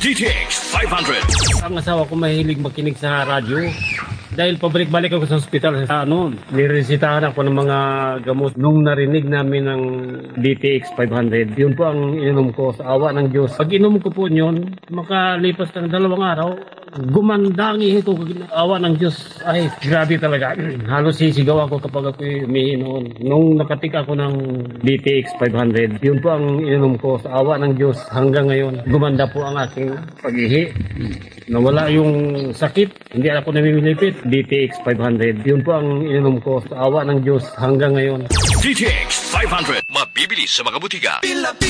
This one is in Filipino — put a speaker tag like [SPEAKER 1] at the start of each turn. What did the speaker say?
[SPEAKER 1] DTX 500.
[SPEAKER 2] Ang asawa ko mahilig makinig sa radyo. Dahil pabalik-balik ako sa ospital, niresitahan ako ng mga gamot. Nung narinig namin ng DTX 500, yun po ang ininom ko sa awa ng Diyos. Pag inom ko po yun, makalipas ng 2 araw, gumandangi ito. Awa ng Diyos, ay grabe talaga. Halos sisigaw ako kapag ako umiinom. Nung nakatik ako ng DTX 500, yun po ang ininom ko sa awa ng Diyos. Hanggang ngayon, gumanda po ang aking pag-ihi. Nawala yung sakit, hindi ako namimilipit. DTX 500, yun po ang ininom ko sa awa ng Diyos hanggang ngayon.
[SPEAKER 1] DTX 500. Mabibili sa mga butika.